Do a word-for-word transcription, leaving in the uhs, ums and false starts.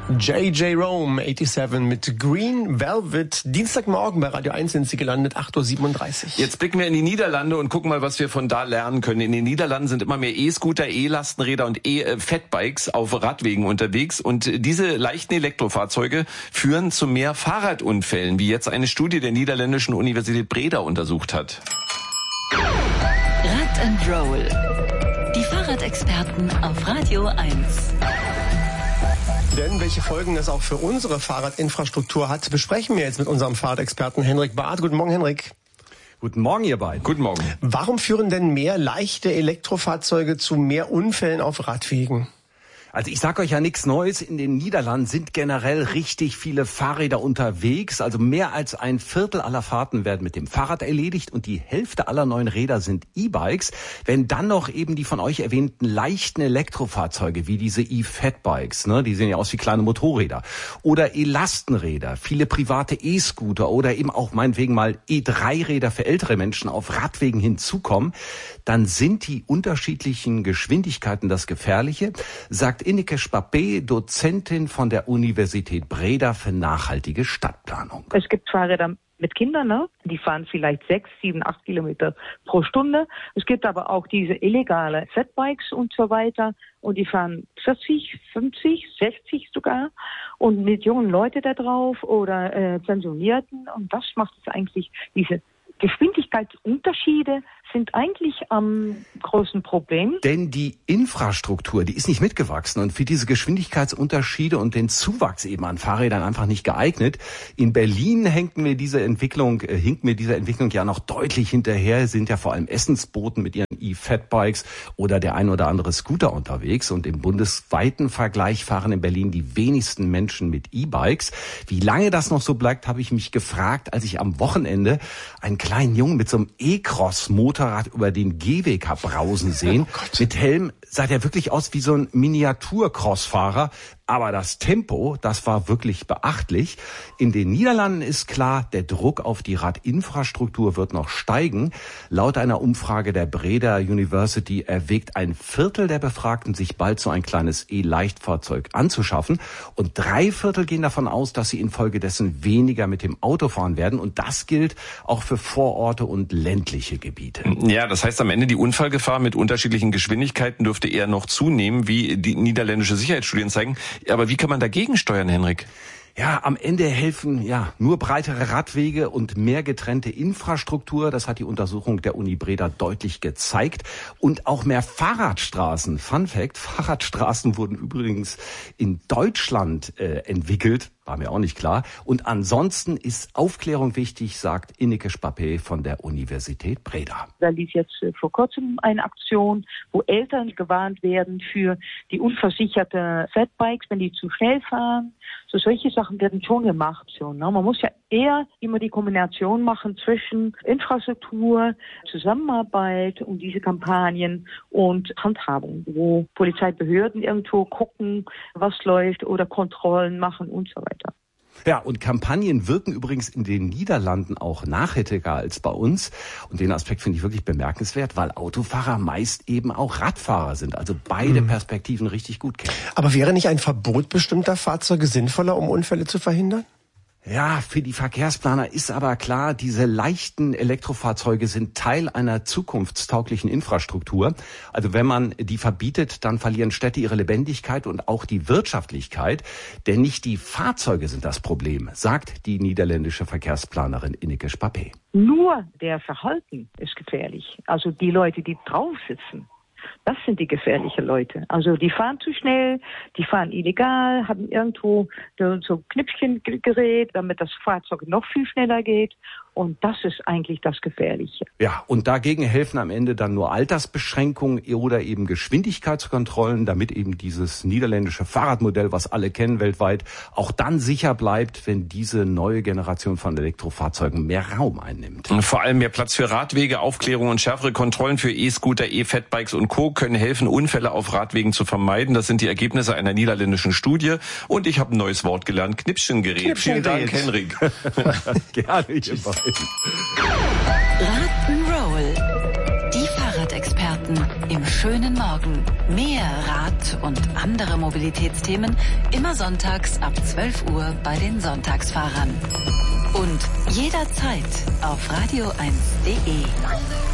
J J Rome, siebenundachtzig mit Green Velvet. Dienstagmorgen bei Radio eins sind sie gelandet, acht Uhr siebenunddreißig. Jetzt blicken wir in die Niederlande und gucken mal, was wir von da lernen können. In den Niederlanden sind immer mehr E-Scooter, E-Lastenräder und E-Fatbikes auf Radwegen unterwegs. Und diese leichten Elektrofahrzeuge führen zu mehr Fahrradunfällen, wie jetzt eine Studie der niederländischen Universität Breda untersucht hat. Rad and Roll. Die Fahrradexperten auf Radio eins. Denn welche Folgen das auch für unsere Fahrradinfrastruktur hat, besprechen wir jetzt mit unserem Fahrradexperten Henrik Barth. Guten Morgen, Henrik. Guten Morgen, ihr beiden. Guten Morgen. Warum führen denn mehr leichte Elektrofahrzeuge zu mehr Unfällen auf Radwegen? Also ich sag euch ja nichts Neues, in den Niederlanden sind generell richtig viele Fahrräder unterwegs. Also mehr als ein Viertel aller Fahrten werden mit dem Fahrrad erledigt und die Hälfte aller neuen Räder sind E-Bikes. Wenn dann noch eben die von euch erwähnten leichten Elektrofahrzeuge wie diese E-Fatbikes, ne, die sehen ja aus wie kleine Motorräder, oder E-Lastenräder, viele private E-Scooter oder eben auch meinetwegen mal E drei Räder für ältere Menschen auf Radwegen hinzukommen, dann sind die unterschiedlichen Geschwindigkeiten das Gefährliche, sagt Ineke Spapé, Dozentin von der Universität Breda für nachhaltige Stadtplanung. Es gibt Fahrräder mit Kindern, ne? Die fahren vielleicht sechs, sieben, acht Kilometer pro Stunde. Es gibt aber auch diese illegale Fatbikes und so weiter. Und die fahren vierzig, fünfzig, sechzig sogar. Und mit jungen Leuten da drauf oder äh, Pensionierten. Und das macht es eigentlich, diese Geschwindigkeitsunterschiede sind eigentlich am ähm, großen Problem. Denn die Infrastruktur, die ist nicht mitgewachsen und für diese Geschwindigkeitsunterschiede und den Zuwachs eben an Fahrrädern einfach nicht geeignet. In Berlin hängt mir diese Entwicklung, äh, hinkt mir diese Entwicklung ja noch deutlich hinterher, sind ja vor allem Essensboten mit ihren E-Fatbikes oder der ein oder andere Scooter unterwegs und im bundesweiten Vergleich fahren in Berlin die wenigsten Menschen mit E-Bikes. Wie lange das noch so bleibt, habe ich mich gefragt, als ich am Wochenende einen kleinen Jungen mit so einem E-Cross-Motorrad über den Gehweg hab brausen sehen. Oh mit Helm sah der wirklich aus wie so ein Miniatur-Crossfahrer. Aber das Tempo, das war wirklich beachtlich. In den Niederlanden ist klar, der Druck auf die Radinfrastruktur wird noch steigen. Laut einer Umfrage der Breda University erwägt ein Viertel der Befragten, sich bald so ein kleines E-Leichtfahrzeug anzuschaffen. Und drei Viertel gehen davon aus, dass sie infolgedessen weniger mit dem Auto fahren werden. Und das gilt auch für Vororte und ländliche Gebiete. Ja, das heißt am Ende, die Unfallgefahr mit unterschiedlichen Geschwindigkeiten dürfte eher noch zunehmen, wie die niederländische Sicherheitsstudien zeigen. Aber wie kann man dagegen steuern, Henrik? Ja, am Ende helfen ja nur breitere Radwege und mehr getrennte Infrastruktur. Das hat die Untersuchung der Uni Breda deutlich gezeigt. Und auch mehr Fahrradstraßen. Fun Fact, Fahrradstraßen wurden übrigens in Deutschland äh, entwickelt. War mir auch nicht klar. Und ansonsten ist Aufklärung wichtig, sagt Ineke Spapé von der Universität Breda. Da lief jetzt vor kurzem eine Aktion, wo Eltern gewarnt werden für die unversicherte Fatbikes, wenn die zu schnell fahren. So solche Sachen werden schon gemacht. So, ne? Man muss ja eher immer die Kombination machen zwischen Infrastruktur, Zusammenarbeit und diese Kampagnen und Handhabung, wo Polizeibehörden irgendwo gucken, was läuft oder Kontrollen machen und so weiter. Ja, und Kampagnen wirken übrigens in den Niederlanden auch nachhaltiger als bei uns. Und den Aspekt finde ich wirklich bemerkenswert, weil Autofahrer meist eben auch Radfahrer sind. Also beide mhm. Perspektiven richtig gut kennen. Aber wäre nicht ein Verbot bestimmter Fahrzeuge sinnvoller, um Unfälle zu verhindern? Ja, für die Verkehrsplaner ist aber klar, diese leichten Elektrofahrzeuge sind Teil einer zukunftstauglichen Infrastruktur. Also wenn man die verbietet, dann verlieren Städte ihre Lebendigkeit und auch die Wirtschaftlichkeit. Denn nicht die Fahrzeuge sind das Problem, sagt die niederländische Verkehrsplanerin Ineke Spapé. Nur der Verhalten ist gefährlich. Also die Leute, die drauf sitzen. Das sind die gefährlichen Leute. Also die fahren zu schnell, die fahren illegal, haben irgendwo so ein Knöpfchengerät, damit das Fahrzeug noch viel schneller geht. Und das ist eigentlich das Gefährliche. Ja, und dagegen helfen am Ende dann nur Altersbeschränkungen oder eben Geschwindigkeitskontrollen, damit eben dieses niederländische Fahrradmodell, was alle kennen weltweit, auch dann sicher bleibt, wenn diese neue Generation von Elektrofahrzeugen mehr Raum einnimmt. Vor allem mehr Platz für Radwege, Aufklärung und schärfere Kontrollen für E-Scooter, E-Fatbikes und Co. können helfen, Unfälle auf Radwegen zu vermeiden. Das sind die Ergebnisse einer niederländischen Studie. Und ich habe ein neues Wort gelernt, Knipschengerät. Knipschengerät. Vielen Dank, Henrik. Gerne, ihr beiden. Rock'n'Roll. Die Fahrradexperten im schönen Morgen. Mehr Rad- und andere Mobilitätsthemen immer sonntags ab zwölf Uhr bei den Sonntagsfahrern. Und jederzeit auf radio eins punkt de.